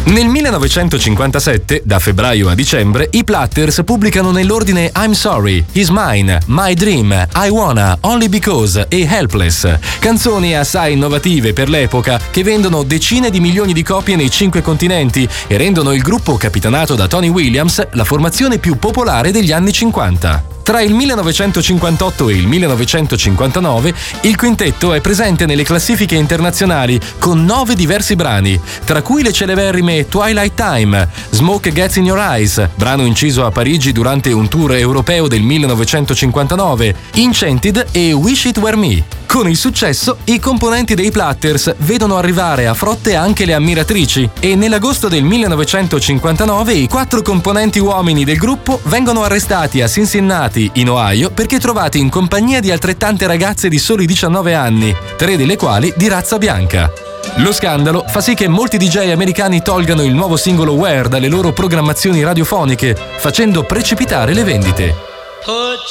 Nel 1957, da febbraio a dicembre, i Platters pubblicano nell'ordine I'm Sorry, He's Mine, My Dream, I Wanna, Only Because e Helpless. Canzoni assai innovative per l'epoca che vendono decine di milioni di copie nei 5 continenti e rendono il gruppo capitanato da Tony Williams la formazione più popolare degli anni 50. Tra il 1958 e il 1959 il quintetto è presente nelle classifiche internazionali con 9 diversi brani, tra cui le celeberrime Twilight Time, Smoke Gets in Your Eyes, brano inciso a Parigi durante un tour europeo del 1959, Enchanted e Wish It Were Me. Con il successo, i componenti dei Platters vedono arrivare a frotte anche le ammiratrici e nell'agosto del 1959 i 4 componenti uomini del gruppo vengono arrestati a Cincinnati, in Ohio, perché trovati in compagnia di altrettante ragazze di soli 19 anni, 3 delle quali di razza bianca. Lo scandalo fa sì che molti DJ americani tolgano il nuovo singolo Where dalle loro programmazioni radiofoniche, facendo precipitare le vendite.